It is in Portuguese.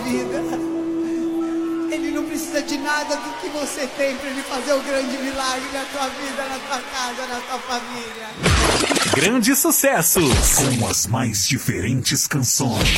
vida. Ele não precisa de nada do que você tem para ele fazer o grande milagre na tua vida, na tua casa, na tua família. Grande sucesso com as mais diferentes canções.